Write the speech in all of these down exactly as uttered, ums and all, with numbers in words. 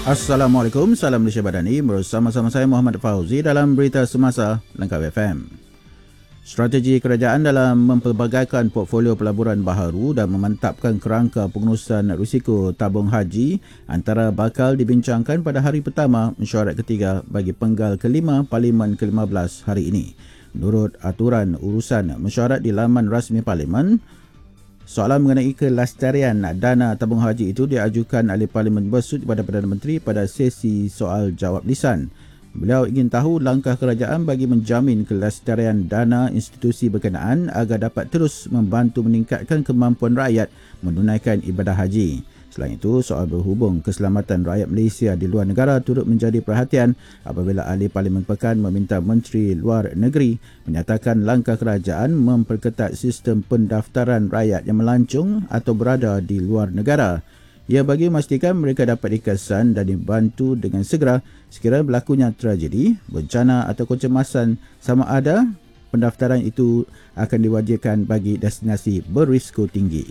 Assalamualaikum, salam Malaysia Badani. Bersama-sama saya Muhammad Fauzi dalam Berita Semasa Langkawi F M. Strategi kerajaan dalam mempelbagaikan portfolio pelaburan baharu dan memantapkan kerangka pengurusan risiko tabung haji antara bakal dibincangkan pada hari pertama mesyuarat ketiga bagi penggal kelima Parlimen ke lima belas hari ini. Menurut aturan urusan mesyuarat di laman rasmi Parlimen, soalan mengenai kelestarian dana tabung haji itu diajukan ahli Parlimen Bersut kepada Perdana Menteri pada sesi soal jawab lisan. Beliau ingin tahu langkah kerajaan bagi menjamin kelestarian dana institusi berkenaan agar dapat terus membantu meningkatkan kemampuan rakyat menunaikan ibadah haji. Selain itu, soal berhubung keselamatan rakyat Malaysia di luar negara turut menjadi perhatian apabila ahli Parlimen Pekan meminta Menteri Luar Negeri menyatakan langkah kerajaan memperketat sistem pendaftaran rakyat yang melancong atau berada di luar negara. Ia bagi memastikan mereka dapat dikesan dan dibantu dengan segera sekiranya berlakunya tragedi, bencana atau kecemasan sama ada pendaftaran itu akan diwajibkan bagi destinasi berisiko tinggi.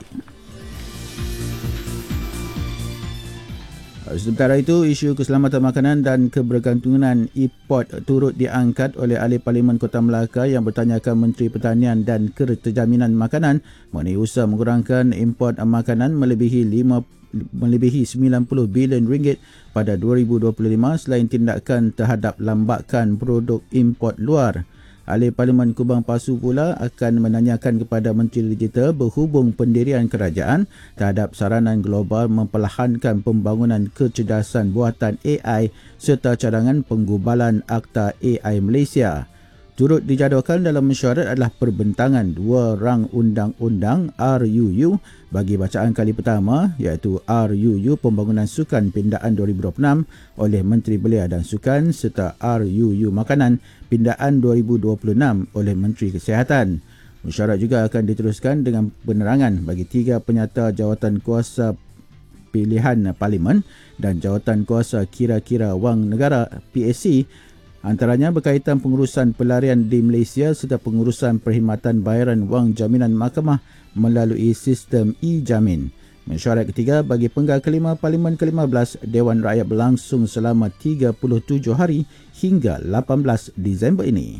Sementara itu, isu keselamatan makanan dan kebergantungan import turut diangkat oleh ahli Parlimen Kota Melaka yang bertanyakan Menteri Pertanian dan Keterjaminan Makanan mengenai usaha mengurangkan import makanan melebihi lima melebihi sembilan puluh bilion ringgit pada dua ribu dua puluh lima selain tindakan terhadap lambakan produk import luar. Ahli Parlimen Kubang Pasu pula akan menanyakan kepada Menteri Digital berhubung pendirian kerajaan terhadap saranan global memperlahankan pembangunan kecerdasan buatan A I serta cadangan penggubalan Akta A I Malaysia. Turut dijadualkan dalam mesyuarat adalah perbentangan dua rang undang-undang R U U bagi bacaan kali pertama iaitu R U U Pembangunan Sukan Pindaan dua ribu dua puluh enam oleh Menteri Belia dan Sukan serta R U U Makanan Pindaan dua ribu dua puluh enam oleh Menteri Kesihatan. Mesyuarat juga akan diteruskan dengan penerangan bagi tiga penyata jawatan kuasa pilihan Parlimen dan jawatan kuasa kira-kira wang negara P A C, antaranya berkaitan pengurusan pelarian di Malaysia serta pengurusan perkhidmatan bayaran wang jaminan mahkamah melalui sistem e-jamin. Mesyuarat ketiga bagi penggal kelima Parlimen ke lima belas Dewan Rakyat berlangsung selama tiga puluh tujuh hari hingga lapan belas Disember ini.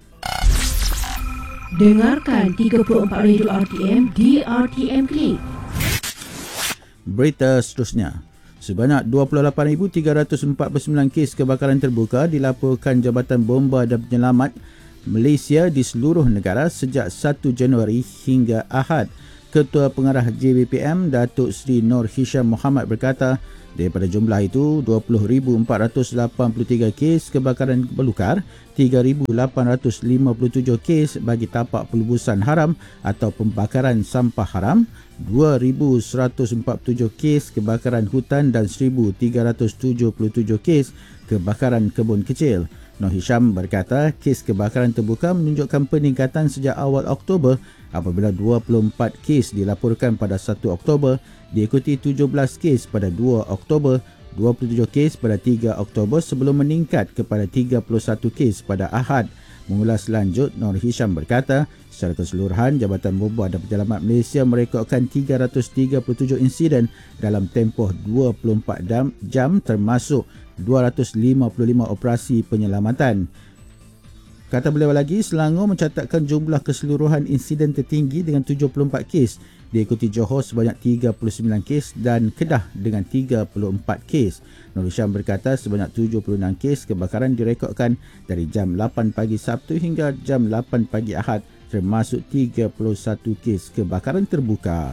Dengarkan tiga puluh empat Radio R T M di R T M Click. Berita seterusnya. Sebanyak dua puluh lapan ribu tiga ratus empat puluh sembilan kes kebakaran terbuka dilaporkan Jabatan Bomba dan Penyelamat Malaysia di seluruh negara sejak satu Januari hingga Ahad. Ketua Pengarah J B P M Datuk Seri Nur Hisham Mohamad berkata, daripada jumlah itu dua puluh ribu empat ratus lapan puluh tiga kes kebakaran belukar, tiga ribu lapan ratus lima puluh tujuh kes bagi tapak pelubusan haram atau pembakaran sampah haram, dua ribu seratus empat puluh tujuh kes kebakaran hutan dan seribu tiga ratus tujuh puluh tujuh kes kebakaran kebun kecil. Nur Hisham berkata kes kebakaran terbuka menunjukkan peningkatan sejak awal Oktober apabila dua puluh empat kes dilaporkan pada satu Oktober, diikuti tujuh belas kes pada dua Oktober, dua puluh tujuh kes pada tiga Oktober sebelum meningkat kepada tiga puluh satu kes pada Ahad. Mengulas lanjut, Nur Hisham berkata, secara keseluruhan Jabatan Bomba dan Penyelamat Malaysia merekodkan tiga ratus tiga puluh tujuh insiden dalam tempoh dua puluh empat jam termasuk dua ratus lima puluh lima operasi penyelamatan. Kata beliau lagi, Selangor mencatatkan jumlah keseluruhan insiden tertinggi dengan tujuh puluh empat kes, diikuti Johor sebanyak tiga puluh sembilan kes dan Kedah dengan tiga puluh empat kes. Nur Hisham berkata sebanyak tujuh puluh enam kes kebakaran direkodkan dari jam lapan pagi Sabtu hingga jam lapan pagi Ahad, termasuk tiga puluh satu kes kebakaran terbuka.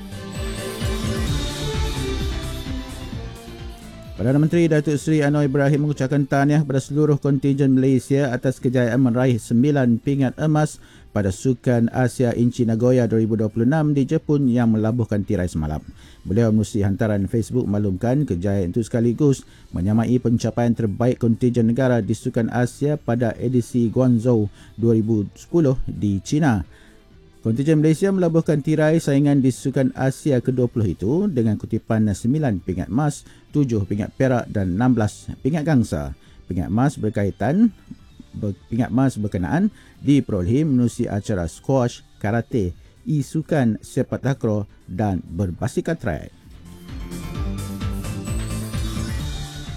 Perdana Menteri Datuk Seri Anwar Ibrahim mengucapkan tahniah kepada seluruh kontingen Malaysia atas kejayaan meraih sembilan pingat emas pada Sukan Asia Inci Nagoya dua ribu dua puluh enam di Jepun yang melabuhkan tirai semalam. Beliau menerusi hantaran Facebook maklumkan kejayaan itu sekaligus menyamai pencapaian terbaik kontingen negara di Sukan Asia pada edisi Guangzhou dua ribu sepuluh di China. Kontingen Malaysia melabuhkan tirai saingan di Sukan Asia ke dua puluh itu dengan kutipan sembilan pingat emas, tujuh pingat perak dan enam belas pingat gangsa. Pingat emas berkaitan pingat emas berkenaan diperolehi menerusi acara squash, karate, e-sukan, sepak takraw dan berbasikal track.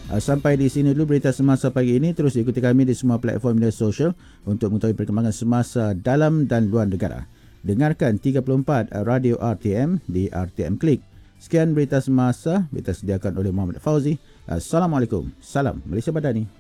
Sampai di sini dulu berita semasa pagi ini. Terus ikuti kami di semua platform media sosial untuk mengetahui perkembangan semasa dalam dan luar negara. Dengarkan tiga puluh empat Radio R T M di R T M Klik. Sekian berita semasa, berita sediakan oleh Muhammad Fauzi. Assalamualaikum. Salam Malaysia Madani.